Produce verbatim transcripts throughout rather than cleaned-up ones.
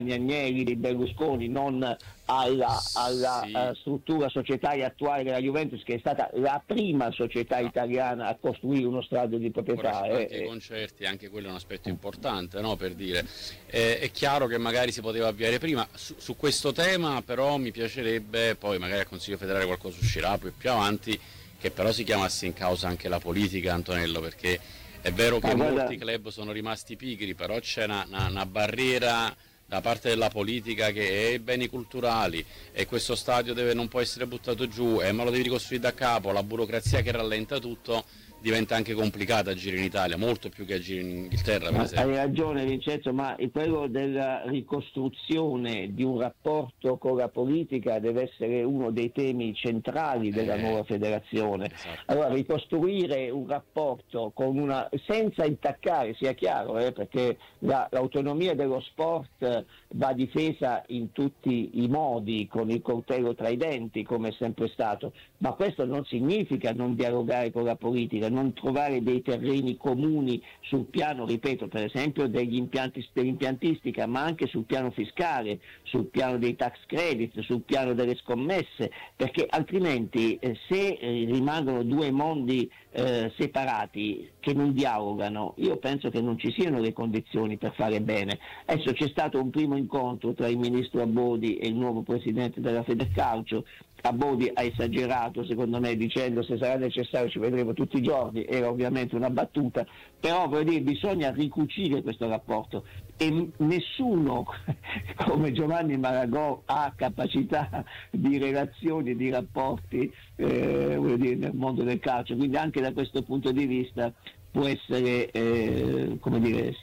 Agnelli, di Berlusconi, non alla, alla sì. uh, struttura societaria attuale della Juventus, che è stata la prima società no. italiana a costruire uno stadio di proprietà. Ora, anche eh, i concerti, anche quello è un aspetto importante, no? Per dire, eh, è chiaro che magari si poteva avviare prima su, su questo tema, però mi piacerebbe, poi magari al Consiglio federale qualcosa uscirà poi più avanti, che però si chiamasse in causa anche la politica, Antonello, perché è vero che Ah, guarda, molti club sono rimasti pigri, però c'è una, una, una barriera da parte della politica che è i beni culturali e questo stadio deve, non può essere buttato giù e me lo devi ricostruire da capo, la burocrazia che rallenta tutto diventa anche complicata agire in Italia, molto più che agire in Inghilterra, per esempio. Hai ragione Vincenzo, ma quello della ricostruzione di un rapporto con la politica deve essere uno dei temi centrali della Eh, nuova federazione. esatto. Allora, ricostruire un rapporto con una, senza intaccare, sia chiaro, eh, perché la, l'autonomia dello sport va difesa in tutti i modi, con il coltello tra i denti, come è sempre stato, ma questo non significa non dialogare con la politica, non trovare dei terreni comuni sul piano, ripeto, per esempio degli impianti, dell'impiantistica, ma anche sul piano fiscale, sul piano dei tax credit, sul piano delle scommesse, perché altrimenti eh, se eh, rimangono due mondi eh, separati che non dialogano, io penso che non ci siano le condizioni per fare bene. Adesso c'è stato un primo incontro tra il ministro Abodi e il nuovo presidente della Federcalcio. Abodi ha esagerato secondo me dicendo se sarà necessario ci vedremo tutti i giorni, era ovviamente una battuta, però voglio dire, bisogna ricucire questo rapporto e nessuno come Giovanni Malagò ha capacità di relazioni, di rapporti eh, voglio dire, nel mondo del calcio, quindi anche da questo punto di vista può essere eh, come dire,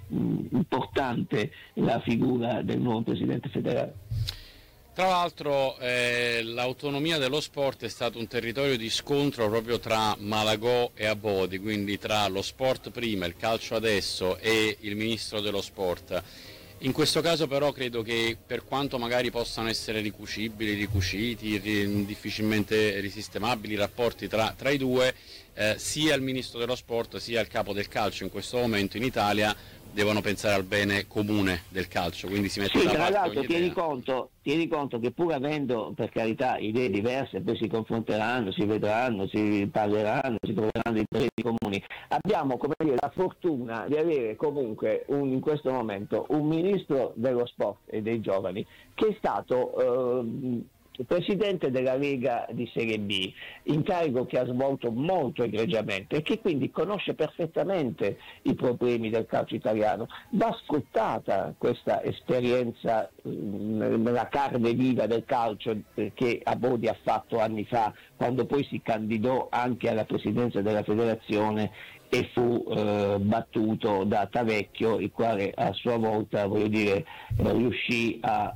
importante la figura del nuovo presidente federale. Tra l'altro eh, l'autonomia dello sport è stato un territorio di scontro proprio tra Malagò e Abodi, quindi tra lo sport prima, il calcio adesso e il ministro dello sport. In questo caso però credo che per quanto magari possano essere ricucibili, ricuciti, ri, difficilmente risistemabili i rapporti tra, tra i due, eh, sia il ministro dello sport sia il capo del calcio in questo momento in Italia devono pensare al bene comune del calcio, quindi si mette sì, da tra parte l'altro ogni tieni idea. conto, tieni conto che pur avendo per carità idee diverse, poi si confronteranno, si vedranno, si parleranno, si troveranno i progetti comuni, abbiamo come dire la fortuna di avere comunque un, in questo momento un ministro dello sport e dei giovani che è stato eh, presidente della Lega di Serie B, incarico che ha svolto molto egregiamente e che quindi conosce perfettamente i problemi del calcio italiano. Va sfruttata questa esperienza nella carne viva del calcio che Abodi ha fatto anni fa, quando poi si candidò anche alla presidenza della federazione e fu eh, battuto da Tavecchio, il quale a sua volta, voglio dire, eh, riuscì a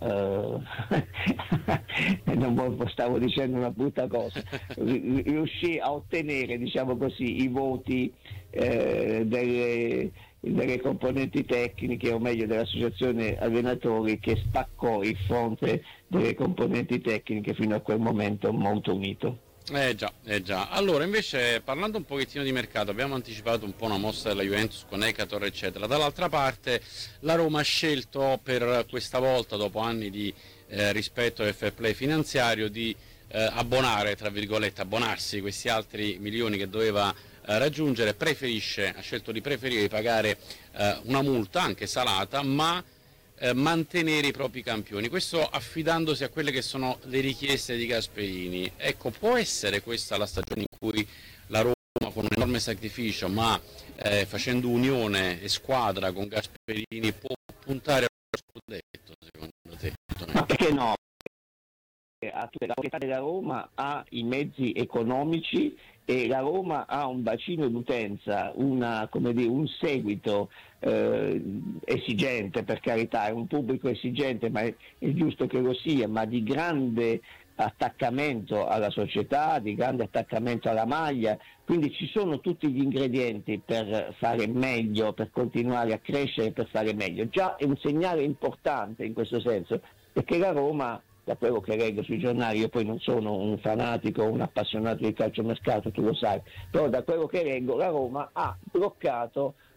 eh, non stavo dicendo una brutta cosa, riuscì a ottenere, diciamo così, i voti eh, delle, delle componenti tecniche, o meglio dell'associazione allenatori, che spaccò il fronte delle componenti tecniche fino a quel momento molto unito. Eh già, eh già. Allora invece parlando un pochettino di mercato, abbiamo anticipato un po' una mossa della Juventus con Ekator eccetera, dall'altra parte la Roma ha scelto per questa volta, dopo anni di eh, rispetto del fair play finanziario, di eh, abbonare, tra virgolette, abbonarsi questi altri milioni che doveva eh, raggiungere, preferisce, ha scelto di preferire di pagare eh, una multa anche salata, ma Eh, mantenere i propri campioni, questo affidandosi a quelle che sono le richieste di Gasperini. Ecco, può essere questa la stagione in cui la Roma, con un enorme sacrificio, ma eh, facendo unione e squadra con Gasperini, può puntare allo scudetto, secondo te? Ma perché no? La proprietà della Roma ha i mezzi economici e la Roma ha un bacino d'utenza, una, come dire, un seguito eh, esigente, per carità, è un pubblico esigente, ma è, è giusto che lo sia, ma di grande attaccamento alla società, di grande attaccamento alla maglia, quindi ci sono tutti gli ingredienti per fare meglio, per continuare a crescere, per fare meglio. Già è un segnale importante in questo senso, perché la Roma, da quello che leggo sui giornali, io poi non sono un fanatico, un appassionato di calciomercato, tu lo sai, però da quello che leggo la Roma ha bloccato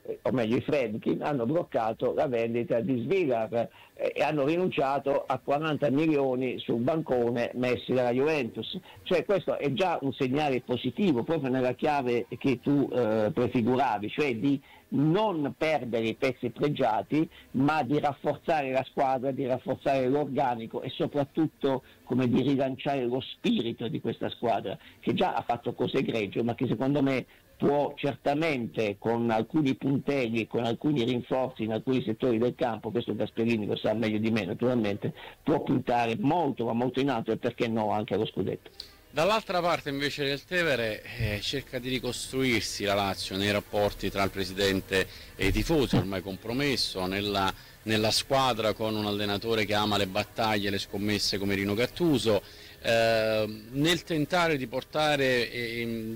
eh, o meglio i Friedkin, hanno bloccato la vendita di Svilar eh, e hanno rinunciato a quaranta milioni sul bancone messi dalla Juventus. Cioè questo è già un segnale positivo, proprio nella chiave che tu eh, prefiguravi, cioè di non perdere i pezzi pregiati, ma di rafforzare la squadra, di rafforzare l'organico e soprattutto come di rilanciare lo spirito di questa squadra, che già ha fatto cose egregie, ma che secondo me può certamente, con alcuni punteggi, con alcuni rinforzi in alcuni settori del campo, questo Gasperini lo sa meglio di me naturalmente, può puntare molto ma molto in alto e perché no anche allo scudetto. Dall'altra parte invece del Tevere eh, cerca di ricostruirsi la Lazio nei rapporti tra il presidente e i tifosi, ormai compromesso, nella, nella squadra con un allenatore che ama le battaglie e le scommesse come Rino Gattuso, eh, nel tentare di portare eh,